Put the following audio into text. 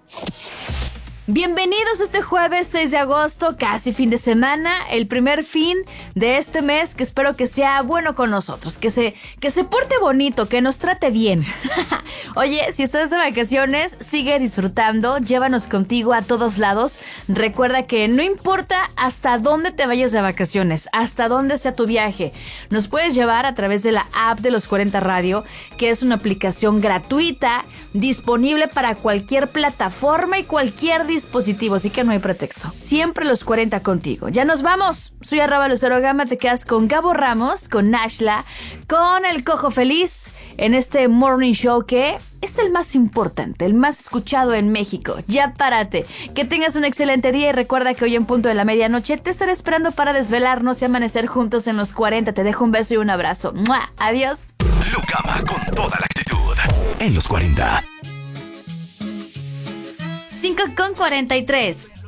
Bienvenidos este jueves 6 de agosto, casi fin de semana, el primer fin de este mes que espero que sea bueno con nosotros, que se porte bonito, que nos trate bien. Oye, si estás de vacaciones, sigue disfrutando, llévanos contigo a todos lados. Recuerda que no importa hasta dónde te vayas de vacaciones, hasta dónde sea tu viaje, nos puedes llevar a través de la app de Los 40 Radio, que es una aplicación gratuita, disponible para cualquier plataforma y cualquier dispositivo, así que no hay pretexto. Siempre Los 40 contigo. Ya nos vamos. Soy @LuceroGama, te quedas con Gabo Ramos, con Nashla, con el Cojo Feliz en este morning show que es el más importante, el más escuchado en México. Ya párate. Que tengas un excelente día y recuerda que hoy en punto de la medianoche te estaré esperando para desvelarnos y amanecer juntos en Los 40. Te dejo un beso y un abrazo. ¡Mua! Adiós. Lucama con toda la actitud en Los 40. 5:43